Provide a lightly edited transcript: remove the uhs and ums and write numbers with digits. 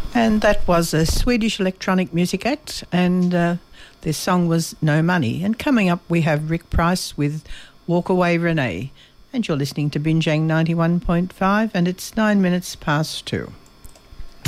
And that was a Swedish electronic music act, and their song was No Money. And coming up, we have Rick Price with Walk Away Renee. And you're listening to Binjang 91.5, and it's 9 minutes past 2.